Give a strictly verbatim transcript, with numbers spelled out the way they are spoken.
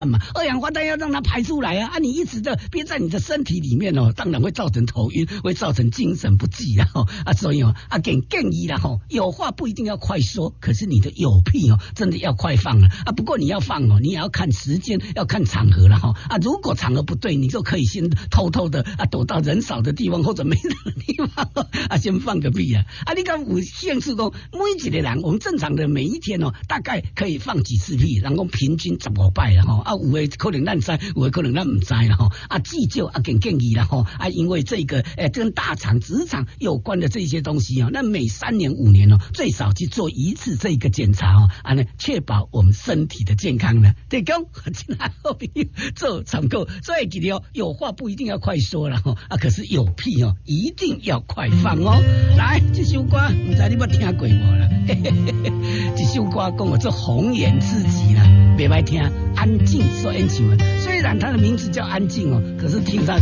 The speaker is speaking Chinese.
嘛，二氧化碳要让它排出来啊！啊，你一直的憋在你的身体里面哦，当然会造成头晕，会造成精神不济啊！吼啊，所以哦啊，给建议啦吼，有话不一定要快说，可是你的有屁哦，真的要快放了啊！不过你要放哦，你也要看时间，要看场合了哈啊！如果场合不对，你就可以先偷偷的啊，躲到人少的地方或者没人的地方啊，先放个屁啊！啊，你讲有兴趣讲，每一个人，我们正常的每一天哦，大概可以放几次屁，然后平均十五摆了哈。啊，有的可能咱知，有的可能咱唔知啦吼。啊，至少啊，建建议啦吼。啊，因为这个诶、呃，跟大肠、直肠有关的这些东西哦，那每三年、五年哦，最少去做一次这个检查哦，啊呢，确保我们身体的健康呢。对讲，亲爱好朋友做参考。所以记得哦，有话不一定要快说了吼。啊，可是有屁哦，一定要快放哦。来，这首歌唔知你捌听过无啦？这首歌讲我做红颜知己啦，袂歹听，安静所演唱的。虽然它的名字叫安静哦，可是听上